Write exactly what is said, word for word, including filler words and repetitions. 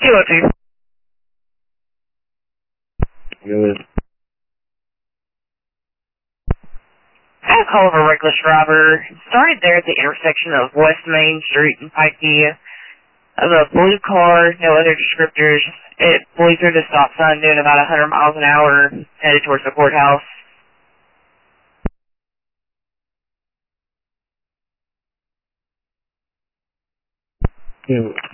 two oh two. Go ahead. I had a call of a reckless driver. It started there at the intersection of West Main Street and Pikeview. Of a blue car, no other descriptors. It blew through the stop sign doing about one hundred miles an hour, headed towards the courthouse. Yeah.